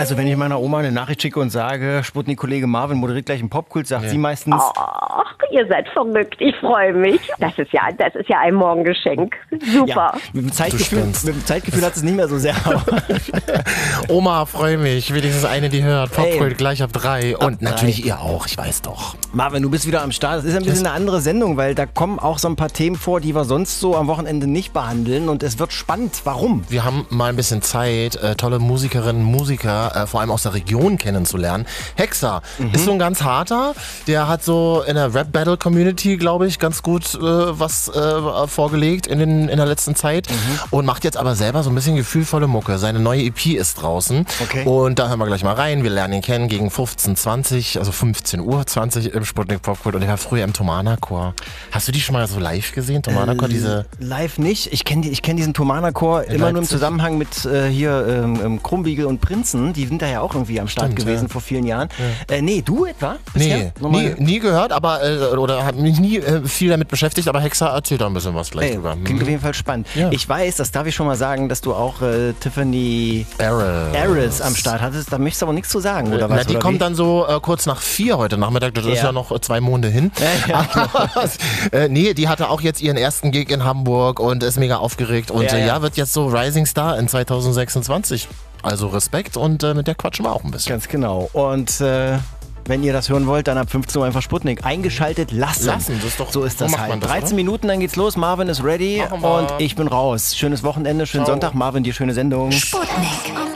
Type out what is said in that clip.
Also wenn ich meiner Oma eine Nachricht schicke und sage, Sputnik-Kollege Marvin moderiert gleich einen Popkult, sagt sie meistens... Ach, ihr seid verrückt. Ich freue mich. Das ist ja ein Morgengeschenk. Super. Ja, mit dem Zeitgefühl hat es nicht mehr so sehr. Oma, freue mich. Wenigstens eine, die hört. Popkult Hey. gleich ab 3. Und natürlich ihr auch, ich weiß doch. Marvin, du bist wieder am Start. Das ist ein bisschen eine andere Sendung, weil da kommen auch so ein paar Themen vor, die wir sonst so am Wochenende nicht behandeln. Und es wird spannend. Warum? Wir haben mal ein bisschen Zeit, tolle Musikerinnen, Musiker, vor allem aus der Region kennenzulernen. Hexer ist so ein ganz harter. Der hat so in der Rap-Battle-Community, glaube ich, ganz gut was vorgelegt in der letzten Zeit. Und macht jetzt aber selber so ein bisschen gefühlvolle Mucke. Seine neue EP ist draußen. Okay. Und da hören wir gleich mal rein. Wir lernen ihn kennen gegen 15:20, also 15:20 im Sputnik Popkult. Und er war früher im Thomanerchor. Hast du die schon mal so live gesehen? Thomanerchor, diese... Live nicht. Ich kenn diesen Thomanerchor immer nur im Leipzig. Zusammenhang mit Krummbiegel und Prinzen. Die sind da ja auch irgendwie am Start gewesen vor vielen Jahren. Nee, du etwa? Nee, Bisher? nie gehört, aber oder habe mich nie viel damit beschäftigt, aber Hexer erzählt da ein bisschen was gleich drüber. Klingt auf jeden Fall spannend. Ja. Ich weiß, das darf ich schon mal sagen, dass du auch Tiffany Harris am Start hattest. Da möchtest du aber nichts zu sagen, oder was? Na, die oder kommt wie? dann so kurz nach 4 heute Nachmittag, das ist Ja. ja noch 2 Monate hin. Nee, die hatte auch jetzt ihren ersten Gig in Hamburg und ist mega aufgeregt und Ja. wird jetzt so Rising Star in 2026. Also Respekt und mit der quatschen wir auch ein bisschen. Ganz genau. Und wenn ihr das hören wollt, dann ab 15 Uhr einfach Sputnik eingeschaltet lassen. Das ist doch, So ist so das macht halt. man das, 13 oder? Minuten, dann geht's los. Marvin ist ready Machen wir. und ich bin raus. Schönes Wochenende, schönen Sonntag. Marvin, dir schöne Sendung. Sputnik.